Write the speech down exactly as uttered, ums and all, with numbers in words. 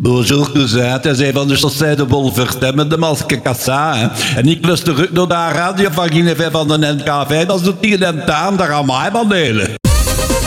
Bonjour cousin, het is een van de Chaussée de Wolvert met de maske kassa. Hè. En ik luister ook naar de radio van Guinevere van de N K V, dat is de tien en taan, daar gaan mij maar delen.